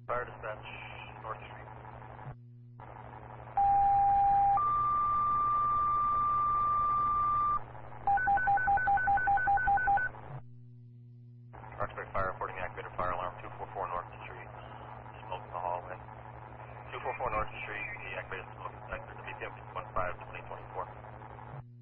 Fire dispatch, North Street. Roxbury Fire reporting activated fire alarm 244 North Street. Smoke in the hallway. 244 North Street, the activated smoke detector, WPM 15 2024.